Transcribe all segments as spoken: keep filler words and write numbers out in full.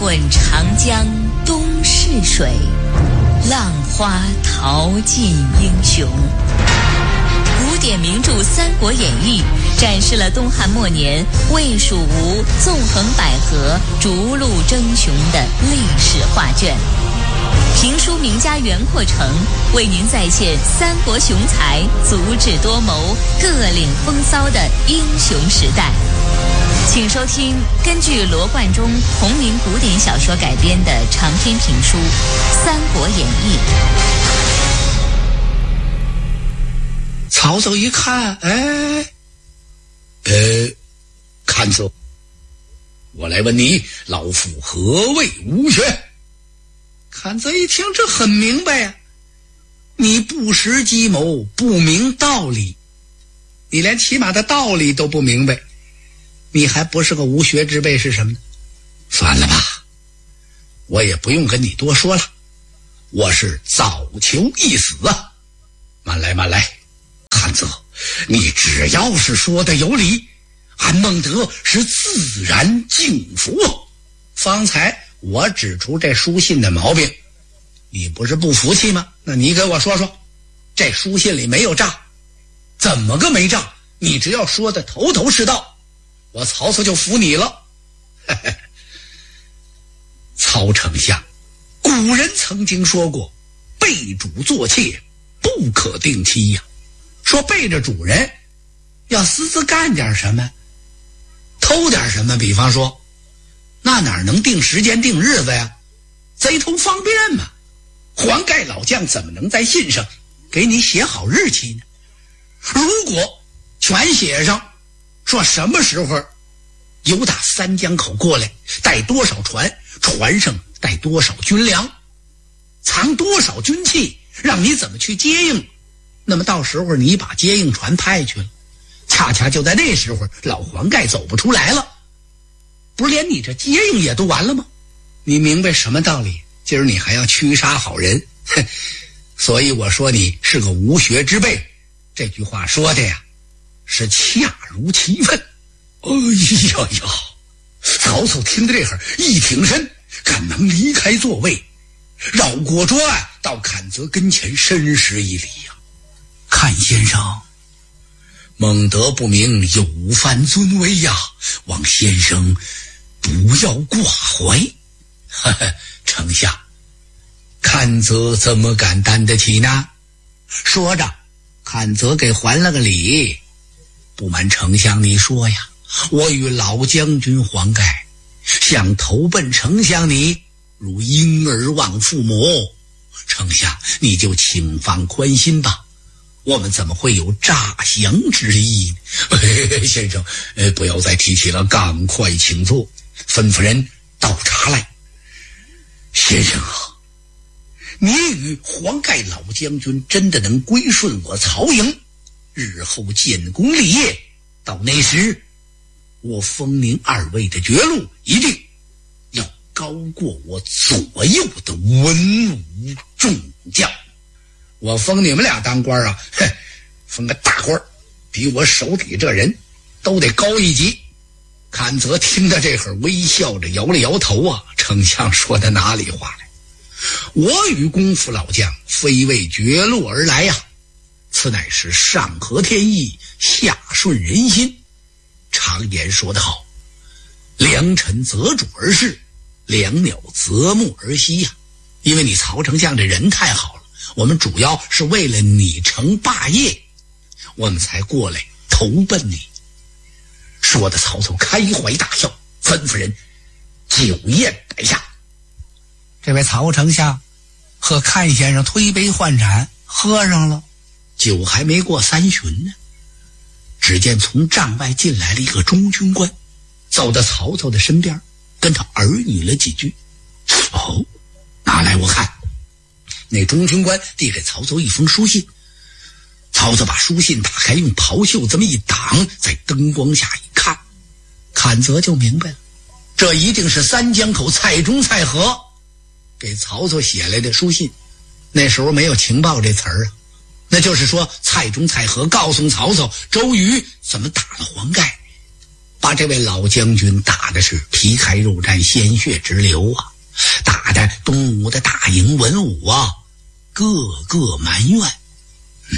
滚长江东逝水，浪花淘尽英雄。古典名著《三国演义》展示了东汉末年魏蜀吴纵横捭阖、逐鹿争雄的历史画卷。评书名家袁阔成为您再现三国雄才足智多谋、各领风骚的英雄时代。请收听根据罗贯中同名古典小说改编的长篇评书《三国演义》。 曹操一看，哎，呃，看子，我来问你，老夫何谓吴学？看子一听，这很明白呀、啊，你不识计谋，不明道理，你连起码的道理都不明白，你还不是个无学之辈是什么呢？算了吧，我也不用跟你多说了，我是早求一死啊！慢来慢来，汉子，你只要是说的有理，俺孟德是自然敬服。方才我指出这书信的毛病，你不是不服气吗？那你给我说说，这书信里没有诈，怎么个没诈？你只要说的头头是道，我曹操就服你了。曹丞相，古人曾经说过，背主做妾不可定期呀、啊。说背着主人要私自干点什么，偷点什么，比方说，那哪能定时间定日子呀？贼偷方便嘛。黄盖老将怎么能在信上给你写好日期呢？如果全写上，说什么时候由打三江口过来，带多少船，船上带多少军粮，藏多少军器，让你怎么去接应，那么到时候你把接应船派去了，恰恰就在那时候老黄盖走不出来了，不是连你这接应也都完了吗？你明白什么道理？今儿你还要驱杀好人，所以我说你是个无学之辈。这句话说的呀，是恰如其分。哎呀呀！曹操听到这会儿一挺身，赶忙离开座位，绕过桌案，到阚泽跟前深施一礼呀、啊。阚先生，孟德不明，有犯尊威呀，望先生不要挂怀。呵呵，丞相，阚泽怎么敢担得起呢？说着，阚泽给还了个礼。不瞒丞相你说呀，我与老将军黄盖想投奔丞相你，如婴儿望父母。丞相你就请放宽心吧，我们怎么会有诈降之意呢？哎、先生、呃、不要再提起了，赶快请坐，吩咐人倒茶来。先生啊，你与黄盖老将军真的能归顺我曹营，日后建功立业，到那时我封您二位的爵禄一定要高过我左右的文武众将。我封你们俩当官啊，哼，封个大官，比我手底这人都得高一级。阚泽听到这会儿微笑着摇了摇头啊，丞相说的哪里话来？我与公府老将非为爵禄而来呀、啊，此乃是上合天意，下顺人心。常言说得好，良臣择主而事，良鸟择木而栖呀、啊。因为你曹丞相这人太好了，我们主要是为了你成霸业，我们才过来投奔你。说的曹操开怀大笑，吩咐人酒宴摆下。这位曹丞相和阚先生推杯换盏，喝上了，酒还没过三巡呢，只见从帐外进来了一个中军官，走到曹操的身边，跟他耳语了几句。哦，拿来我看。那中军官递给曹操一封书信，曹操把书信打开，用袍袖这么一挡，在灯光下一看，阚泽就明白了，这一定是三江口蔡中、蔡和给曹操写来的书信。那时候没有情报这词儿啊，那就是说蔡中、蔡和告诉曹操周瑜怎么打了黄盖， 把这位老将军打的是皮开肉绽，鲜血直流啊，打的东吴的大营文武啊个个埋怨。嗯，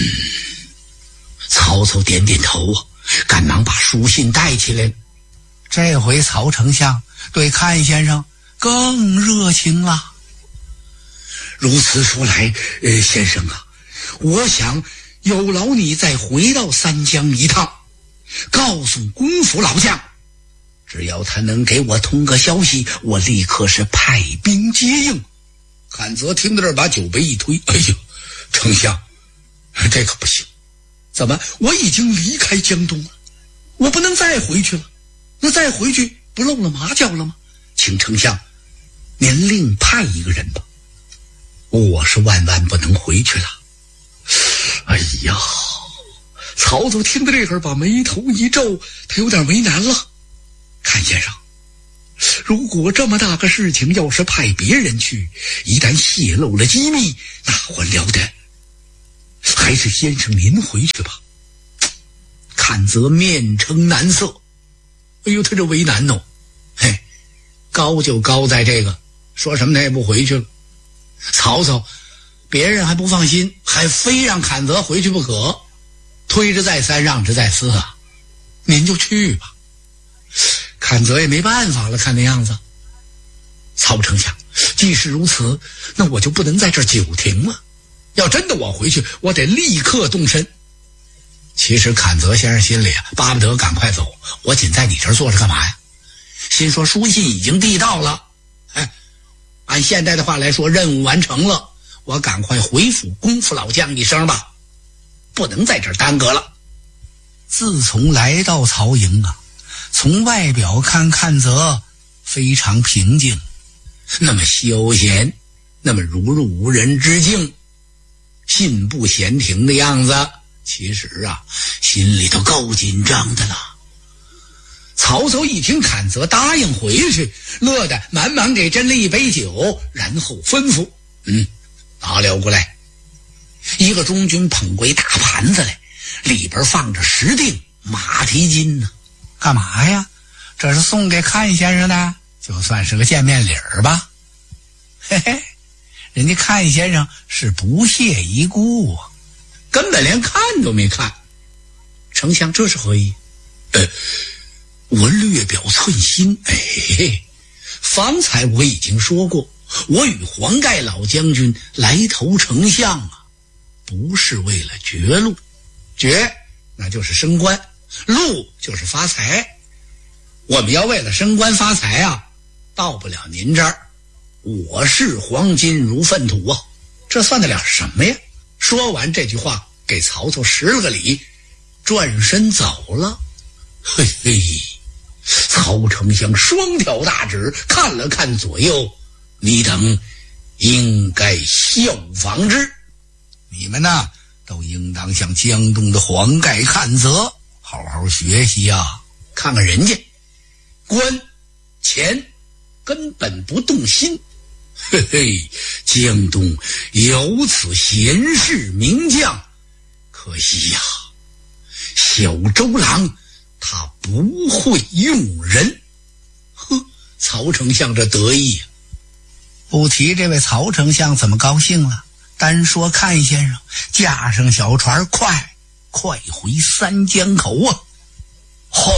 曹操点点头啊，赶忙把书信带起来了。这回曹丞相对看先生更热情了。如此说来，呃，先生啊，我想有劳你再回到三江一趟，告诉公府老将，只要他能给我通个消息，我立刻是派兵接应。阚泽听到这儿，把酒杯一推，哎呦，丞相，这可不行，怎么我已经离开江东了，我不能再回去了，那再回去不露了马脚了吗？请丞相您另派一个人吧，我是万万不能回去了。哎呀，曹操听到这会儿，把眉头一皱，他有点为难了。看先生，如果这么大个事情要是派别人去，一旦泄露了机密，那还了得，还是先生您回去吧。阚泽面呈难色，哎呦，他这为难哦，嘿，高就高在这个，说什么他也不回去了。曹操别人还不放心，还非让阚泽回去不可，推之再三，让之再四啊，您就去吧。阚泽也没办法了，看那样子。曹丞相，既是如此，那我就不能在这儿久停了，要真的我回去，我得立刻动身。其实阚泽先生心里啊巴不得赶快走，我仅在你这儿坐着干嘛呀？心说书信已经递到了，哎，按现在的话来说，任务完成了，我赶快回府公府老将一声吧，不能在这儿耽搁了。自从来到曹营啊，从外表看阚泽非常平静，那么休闲，那么如入无人之境，信步闲庭的样子，其实啊心里头够紧张的了。曹操一听阚泽答应回去，乐得满满给斟了一杯酒，然后吩咐，嗯，拿了过来。一个中军捧过一大盘子来，里边放着十锭马蹄金呢。干嘛呀？这是送给阚先生的，就算是个见面礼儿吧。嘿嘿，人家阚先生是不屑一顾啊，根本连看都没看。丞相这是何意？呃，我略表寸心。哎嘿嘿，方才我已经说过，我与黄盖老将军来投丞相啊，不是为了爵禄，爵那就是升官，禄就是发财。我们要为了升官发财啊，到不了您这儿。我是黄金如粪土啊，这算得了什么呀？说完这句话，给曹操施了个礼，转身走了。嘿嘿，曹丞相双挑大指，看了看左右，你等应该效仿之。你们呢，都应当向江东的黄盖阚泽好好学习啊！看看人家官钱根本不动心，嘿嘿，江东有此贤士名将，可惜呀，小周郎他不会用人。呵，曹丞相这得意啊！不提这位曹丞相怎么高兴了，单说阚先生驾上小船，快快回三江口啊！吼！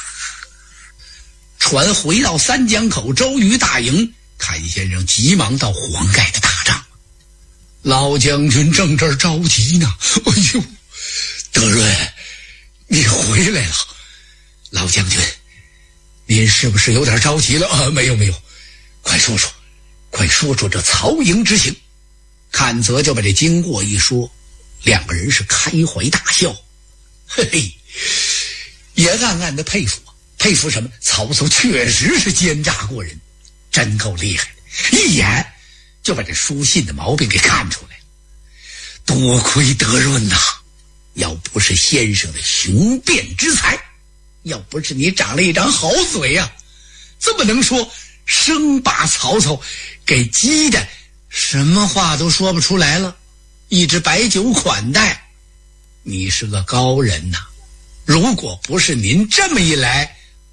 船回到三江口，周瑜大营，阚先生急忙到黄盖的大帐。老将军正这儿着急呢。哎呦，德润，你回来了。老将军，您是不是有点着急了啊？没有没有，快说说，快说说这曹营之行。阚泽就把这经过一说，两个人是开怀大笑，嘿嘿，也暗暗的佩服啊。佩服什么？曹操确实是奸诈过人，真够厉害的，一眼就把这书信的毛病给看出来了。多亏德润呐、啊，要不是先生的雄辩之才，要不是你长了一张好嘴呀、啊，这么能说，生把曹操给激的什么话都说不出来了，一直摆酒款待。你是个高人呐、啊，如果不是您这么一来，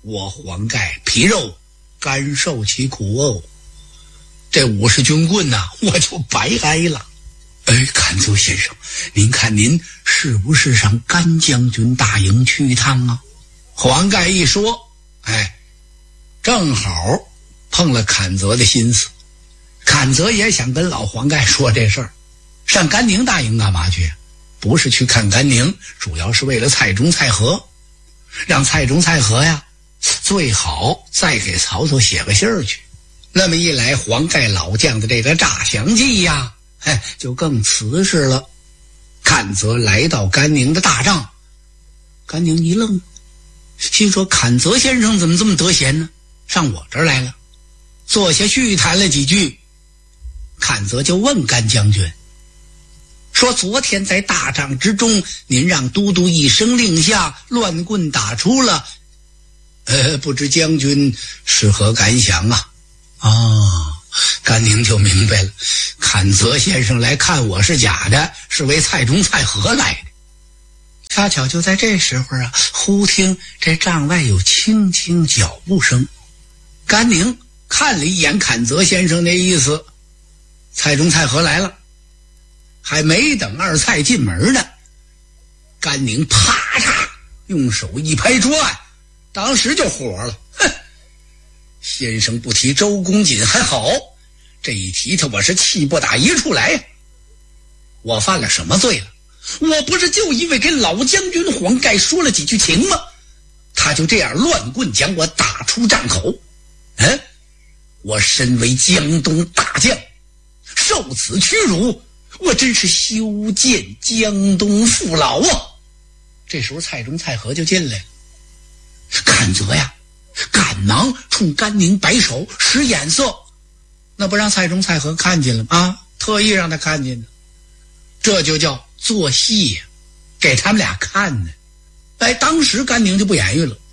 我黄盖皮肉甘受其苦哦，这五十军棍呐、啊，我就白挨了。哎，坎泽先生，您看您是不是上甘将军大营去一趟啊？黄盖一说，哎，正好碰了坎泽的心思。坎泽也想跟老黄盖说这事儿，上甘宁大营干嘛去？不是去看甘宁，主要是为了蔡中、蔡和，让蔡中、蔡和呀，最好再给曹操写个信儿去。那么一来，黄盖老将的这个诈降计呀，哎，就更瓷实了。坎泽来到甘宁的大帐，甘宁一愣，心说坎泽先生怎么这么得闲呢？上我这儿来了。坐下续谈了几句，坎泽就问甘将军说，昨天在大帐之中，您让都督一声令下，乱棍打出了，呃，不知将军是何感想啊？啊，甘宁就明白了，坎泽先生来看我是假的，是为蔡中、蔡和来的。恰巧就在这时候啊，忽听这帐外有轻轻脚步声。甘宁看了一眼坎泽先生那意思，蔡中、蔡和来了。还没等二蔡进门呢，甘宁啪嚓用手一拍桌案，当时就火了。哼，先生不提周公瑾还好，这一提他我是气不打一处来呀。我犯了什么罪了？我不是就因为跟老将军黄盖说了几句情吗？他就这样乱棍将我打出帐口。嗯，我身为江东大将，受此屈辱，我真是修建江东父老啊！这时候蔡中、蔡和就进来了。坎泽呀，赶忙冲甘宁摆手使眼色，那不让蔡中、蔡和看见了吗？啊，特意让他看见的，这就叫做戏呀，给他们俩看呢。哎，当时甘宁就不言语了。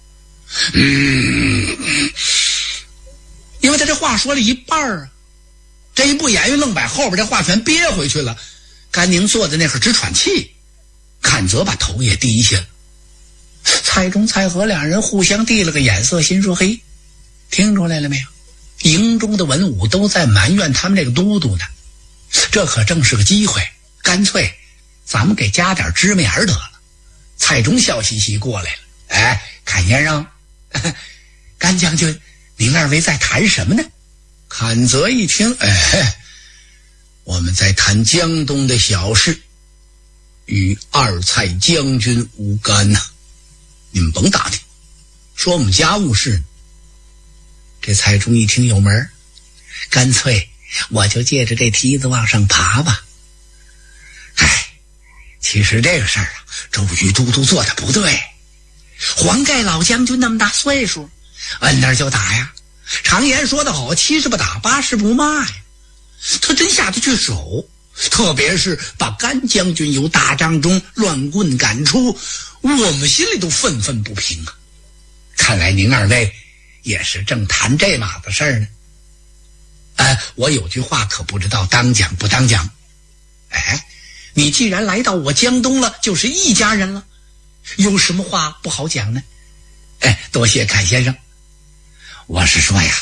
嗯，因为他这话说了一半啊，这一不言语愣把后边这话全憋回去了。甘宁坐在那会儿直喘气，坎泽把头也低下了。蔡中、蔡和两人互相递了个眼色，心说嘿，听出来了没有？营中的文武都在埋怨他们这个都督呢，这可正是个机会，干脆咱们给加点芝麻盐得了。蔡中笑嘻嘻过来了，哎，坎先生，甘将军，您二位在谈什么呢？坎泽一听，哎，我们在谈江东的小事，与二蔡将军无干呐、啊，你们甭打听，说我们家务事呢。这蔡中一听有门，干脆我就借着这梯子往上爬吧。哎，其实这个事儿啊，周瑜都督做的不对。黄盖老将军那么大岁数，摁那儿就打呀。常言说得好，七十不打，八十不骂呀。他真下得去手，特别是把甘将军由大帐中乱棍赶出，我们心里都愤愤不平啊。看来您二位也是正谈这码子事儿呢。呃，我有句话可不知道当讲不当讲。哎，你既然来到我江东了，就是一家人了，有什么话不好讲呢？哎，多谢坎先生。我是说呀，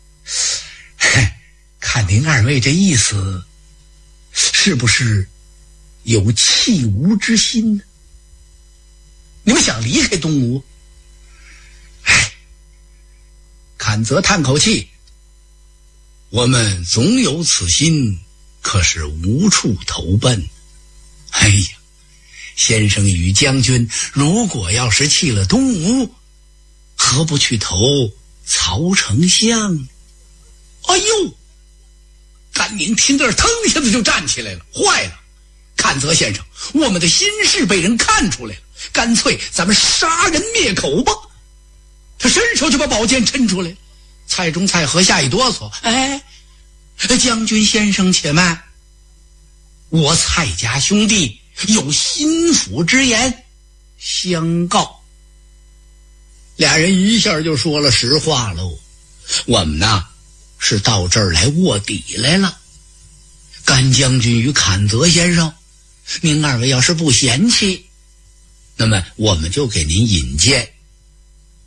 看您二位这意思，是不是有弃吴之心呢？你们想离开东吴？哎，坎泽叹口气，我们总有此心，可是无处投奔。哎呀，先生与将军如果要是弃了东吴，何不去投曹丞相？哎呦，甘宁听这儿腾一下子就站起来了，坏了，坎泽先生，我们的心事被人看出来了，干脆咱们杀人灭口吧。他伸手就把宝剑抻出来，蔡中、蔡和下一哆嗦，哎，将军先生且慢，我蔡家兄弟有心腹之言相告。俩人一下就说了实话喽，我们呢是到这儿来卧底来了。甘将军与坎泽先生，您二位要是不嫌弃，那么我们就给您引荐。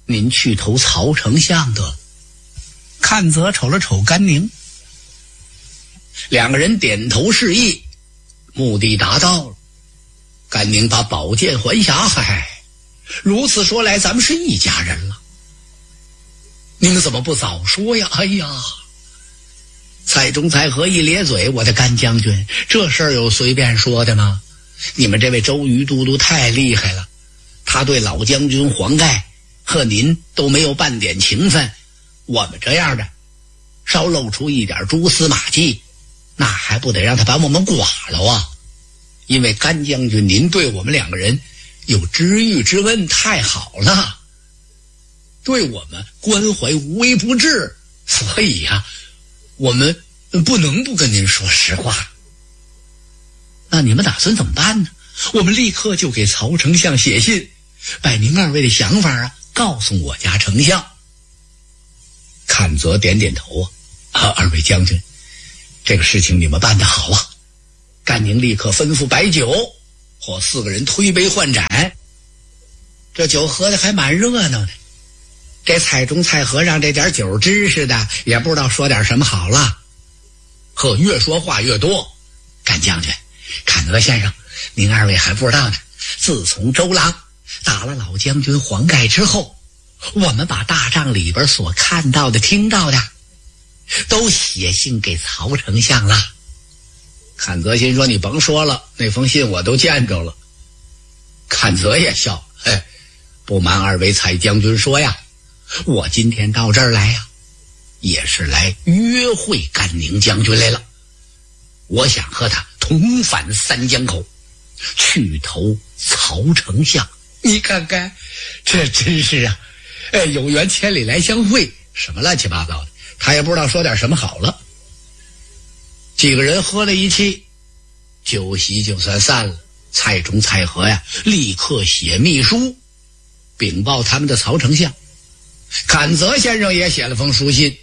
您去投曹丞相得了。阚泽瞅了瞅甘宁，两个人点头示意，目的达到了。甘宁把宝剑还匣，嗨，如此说来，咱们是一家人了。你们怎么不早说呀？哎呀！蔡中、蔡和一咧嘴，我的甘将军，这事儿有随便说的吗？你们这位周瑜都督太厉害了，他对老将军黄盖和您都没有半点情分，我们这样的稍露出一点蛛丝马迹，那还不得让他把我们剐了啊？因为甘将军您对我们两个人有知遇之恩，太好了，对我们关怀无微不至，所以呀、啊，我们不能不跟您说实话。那你们打算怎么办呢？我们立刻就给曹丞相写信，把您二位的想法啊告诉我家丞相。阚泽点点头啊，啊，二位将军，这个事情你们办得好啊！甘宁立刻吩咐摆酒，或四个人推杯换盏，这酒喝的还蛮热闹的。这蔡中、蔡和尚这点酒知识的，也不知道说点什么好了。呵，越说话越多。甘将军，阚泽先生，您二位还不知道呢。自从周郎打了老将军黄盖之后，我们把大帐里边所看到的、听到的，都写信给曹丞相了。阚泽心说：“你甭说了，那封信我都见着了。”阚泽也笑：“哎，不瞒二位蔡将军说呀，我今天到这儿来呀，也是来约会甘宁将军来了。我想和他同返三江口，去投曹丞相。你看看，这真是啊，哎，有缘千里来相会，什么乱七八糟的，他也不知道说点什么好了。”几个人喝了一气，酒席就算散了。蔡中、蔡和呀，立刻写密书禀报他们的曹丞相。阚泽先生也写了封书信，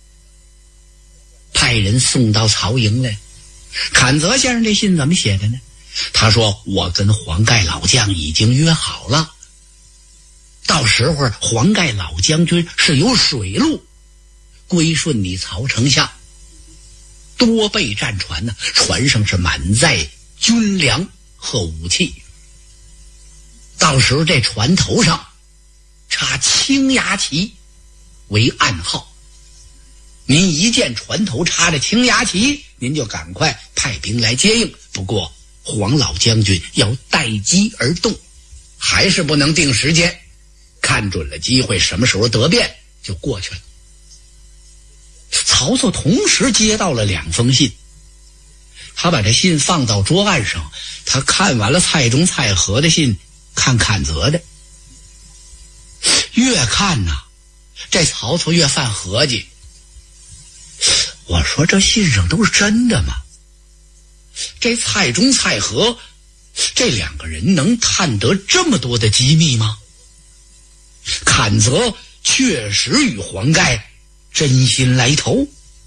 派人送到曹营来。阚泽先生这信怎么写的呢？他说：“我跟黄盖老将已经约好了，到时候黄盖老将军是有水路归顺你曹丞相，多备战船呢，船上是满载军粮和武器。到时候这船头上插青牙旗为暗号，您一见船头插着青牙旗，您就赶快派兵来接应。不过黄老将军要待机而动，还是不能定时间，看准了机会，什么时候得便就过去了。”曹操同时接到了两封信，他把这信放到桌案上，他看完了蔡中、蔡和的信，看阚泽的，越看呐，这曹操越犯合计。我说这信上都是真的吗？这蔡中、蔡和这两个人能探得这么多的机密吗？阚泽确实与黄盖真心来投。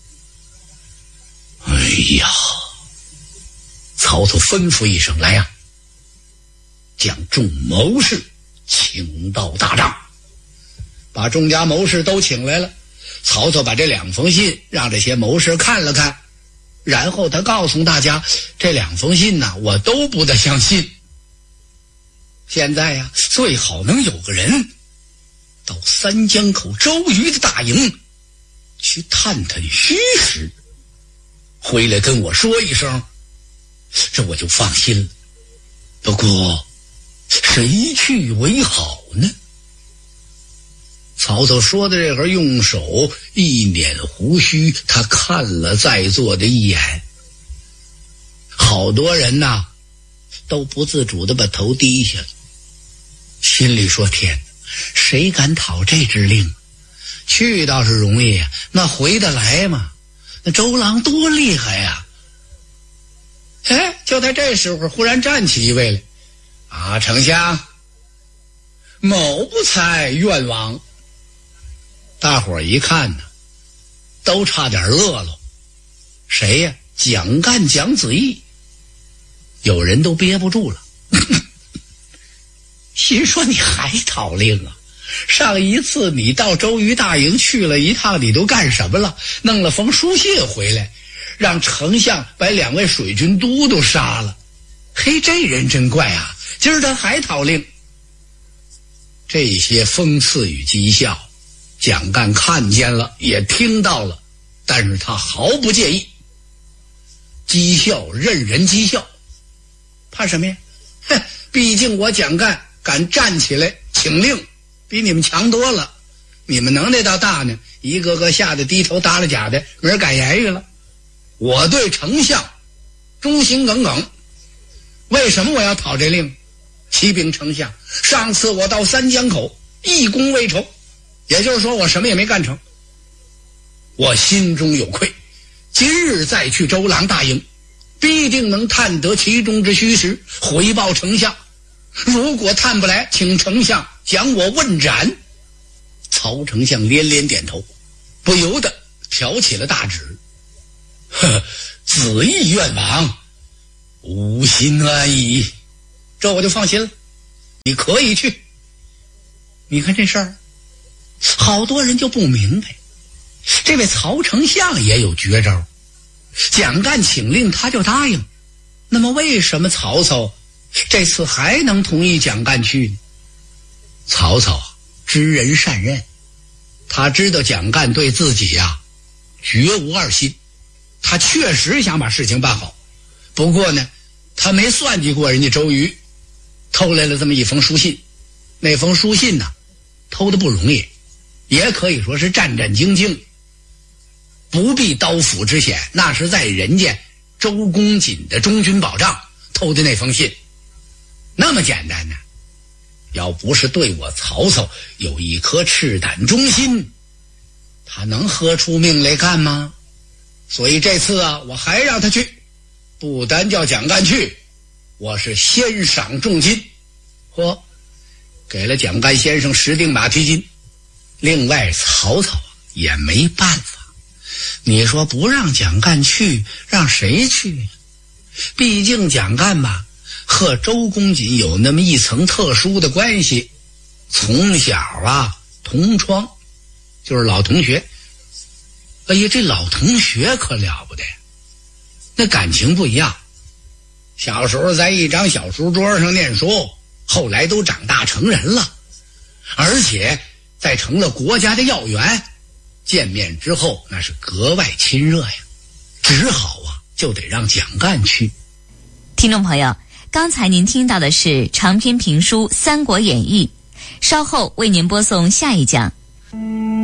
哎呀，曹操吩咐一声：“来呀，将众谋士请到大帐。”把众家谋士都请来了。曹操把这两封信让这些谋士看了看，然后他告诉大家，这两封信呢，我都不得相信。现在呀，最好能有个人到三江口周瑜的大营去探探虚实，回来跟我说一声，这我就放心了。不过谁去为好呢？曹操说的这会儿，用手一捻胡须，他看了在座的一眼，好多人呐都不自主地把头低下了，心里说：天哪，谁敢讨这支令？去倒是容易啊，那回得来吗？那周郎多厉害呀！哎，就在这时候，忽然站起一位来：“啊，丞相，某不才愿往。”大伙儿一看呢，都差点乐了。谁呀？蒋干、蒋子义。有人都憋不住了，心说：你还讨令啊？ 上一次你到周瑜大营去了一趟，你都干什么了？弄了封书信回来，让丞相把两位水军都督杀了。嘿，这人真怪啊，今儿他还讨令。这些讽刺与讥笑，蒋干看见了，也听到了，但是他毫不介意。讥笑任人讥笑，怕什么呀？哼，毕竟我蒋干敢站起来请令，比你们强多了。你们能耐倒大呢，一个个吓得低头耷拉甲的，没人敢言语了。我对丞相忠心耿耿，为什么我要讨这令？启禀丞相，上次我到三江口一功未酬，也就是说我什么也没干成，我心中有愧。今日再去周郎大营，必定能探得其中之虚实，回报丞相。如果探不来，请丞相将我问斩。曹丞相连连点头，不由得挑起了大指。呵，子意愿往，吾心安矣。这我就放心了，你可以去。你看这事儿，好多人就不明白，这位曹丞相也有绝招。蒋干请令他就答应，那么为什么曹操这次还能同意蒋干去呢？曹操知人善任，他知道蒋干对自己呀、啊、绝无二心，他确实想把事情办好。不过呢，他没算计过人家周瑜，偷来了这么一封书信。那封书信呢，偷的不容易，也可以说是战战兢兢，不避刀斧之险，那是在人家周公瑾的中军保障偷的那封信。那么简单呢？要不是对我曹操有一颗赤胆忠心，他能喝出命来干吗？所以这次啊，我还让他去，不单叫蒋干去，我是先赏重金，嚯，给了蒋干先生十锭马蹄金。另外曹操也没办法，你说不让蒋干去，让谁去呢？毕竟蒋干吧和周公瑾有那么一层特殊的关系，从小啊同窗，就是老同学。哎呀，这老同学可了不得，那感情不一样。小时候在一张小书桌上念书，后来都长大成人了，而且再成了国家的要员，见面之后那是格外亲热呀。只好啊就得让蒋干去。 听众朋友，刚才您听到的是长篇评书《三国演义》，稍后为您播送下一讲。